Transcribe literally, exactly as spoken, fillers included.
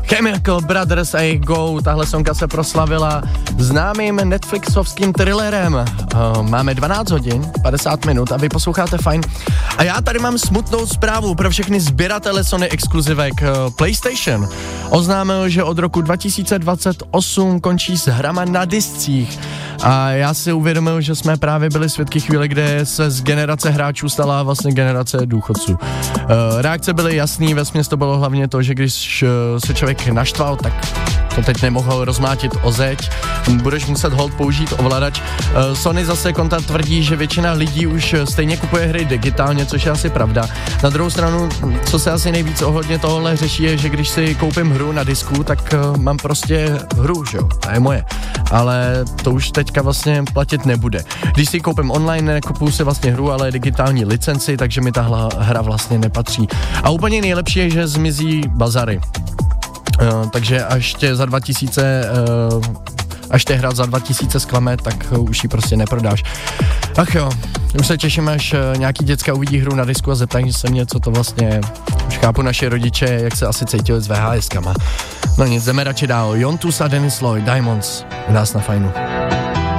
Chemical Brothers a jejich Go, tahle sonka se proslavila známým Netflixovským thrillerem. Uh, máme dvanáct hodin, padesát minut a vy posloucháte Fajn. A já tady mám smutnou zprávu pro všechny sběratele Sony exkluzivek. Uh, PlayStation oznámil, že od roku dva tisíce dvacet osm končí s hrama na discích. A já si uvědomil, že jsme právě byli svědky chvíle, kde se z generace hráčů stala vlastně generace důchodců. Uh, reakce byly jasný, vesměs to bylo hlavně to, že když uh, se člověk naštval, tak to teď nemohl rozmátit o zeď, budeš muset hold použít ovladač. Uh, Sony zase konta tvrdí, že většina lidí už stejně kupuje hry digitálně, což je asi pravda. Na druhou stranu, co se asi nejvíc ohledně tohohle řeší, je, že když si koupím hru na disku, tak uh, mám prostě hru, že jo, ta je moje. Ale to už teďka vlastně platit nebude. Když si koupím online, nekupuju si vlastně hru, ale digitální licenci, takže mi tahle hra vlastně nepatří. A úplně nejlepší je, že zmizí bazary. Uh, takže až tě za dva tisíce, uh, až tě hra za dva tisíce zklame, tak uh, už ji prostě neprodáš. Ach jo, už se těším, až uh, nějaký děcka uvidí hru na disku a zeptají se mě, co to vlastně je. Už chápu naše rodiče, jak se asi cítili s VHSkama. No nic, jdeme radši dál. Jontus a Dennis Lloyd, Diamonds, u nás na Fajnu.